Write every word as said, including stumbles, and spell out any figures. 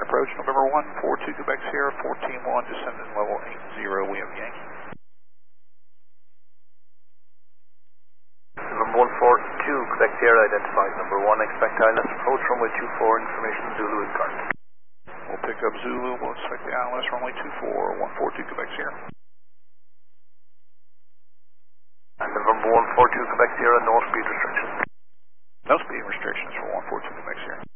approach, November one four two Quebec Sierra, fourteen one, descending level eight zero, we have Yankee. November one four two Quebec Sierra identified, number one, expect I L S approach runway two four, information Zulu is current. We'll pick up Zulu, we'll expect the I L S runway two four, one four two Quebec Sierra. And November one four two Quebec Sierra, no speed restrictions. No speed restrictions for one four two Quebec Sierra.